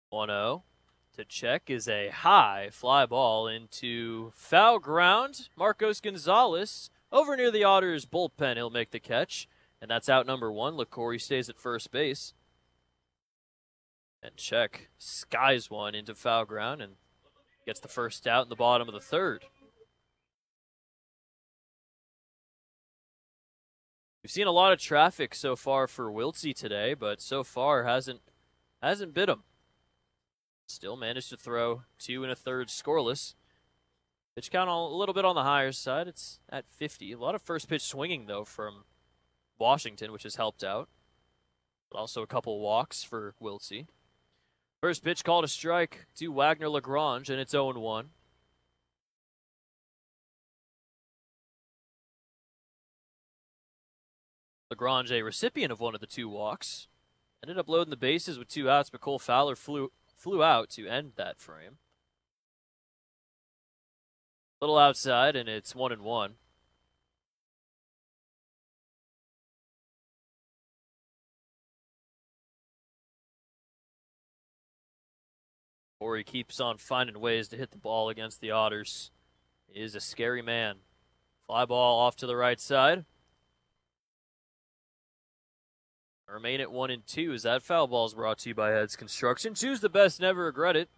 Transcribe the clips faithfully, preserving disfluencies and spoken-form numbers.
one oh to check is a high fly ball into foul ground. Marcos Gonzalez over near the Otters bullpen. He'll make the catch, and that's out number one. LeCory stays at first base. And check skies one into foul ground and gets the first out in the bottom of the third. We've seen a lot of traffic so far for Wiltse today, but so far hasn't hasn't bit him. Still managed to throw two and a third scoreless. Pitch count a little bit on the higher side. It's at fifty. A lot of first pitch swinging, though, from Washington, which has helped out. But also a couple walks for Wiltse. First pitch called a strike to Wagner Lagrange, and it's oh one. Lagrange, a recipient of one of the two walks, ended up loading the bases with two outs, but Cole Fowler flew flew out to end that frame. Little outside, and it's one and one. Or he keeps on finding ways to hit the ball against the Otters. He is a scary man. Fly ball off to the right side. Remain at one and two as that foul ball is brought to you by Heads Construction. Choose the best, never regret it.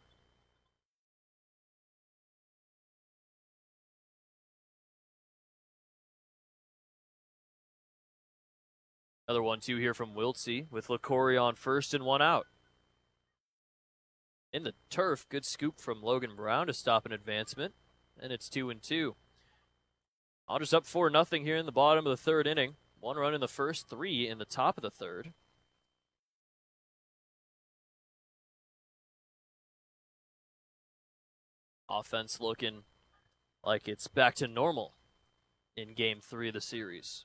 Another one two here from Wiltse with LeCory on first and one out. In the turf, good scoop from Logan Brown to stop an advancement, and it's two and two. Otters up four nothing here in the bottom of the third inning. One run in the first, three in the top of the third. Offense looking like it's back to normal in game three of the series.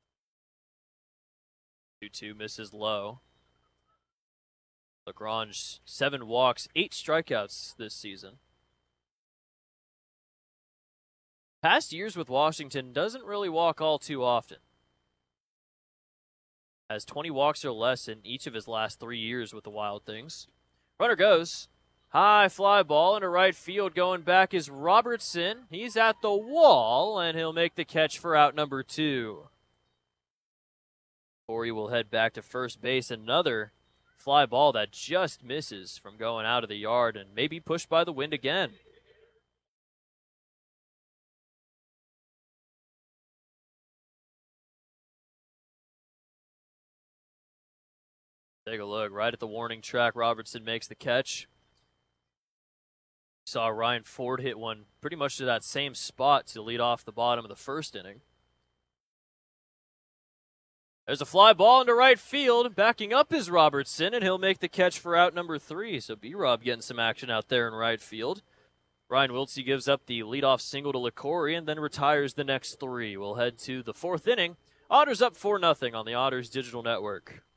two two misses low. Lagrange, seven walks, eight strikeouts this season. Past years with Washington, doesn't really walk all too often. Has twenty walks or less in each of his last three years with the Wild Things. Runner goes. High fly ball into right field. Going back is Robertson. He's at the wall, and he'll make the catch for out number two. Corey will head back to first base. Another fly ball that just misses from going out of the yard and maybe pushed by the wind again. Take a look right at the warning track. Robertson makes the catch. Saw Ryan Ford hit one pretty much to that same spot to lead off the bottom of the first inning. There's a fly ball into right field. Backing up is Robertson, and he'll make the catch for out number three. So B-Rob getting some action out there in right field. Ryan Wiltse gives up the leadoff single to LeCory and then retires the next three. We'll head to the fourth inning. Otters up four nothing on the Otters Digital Network.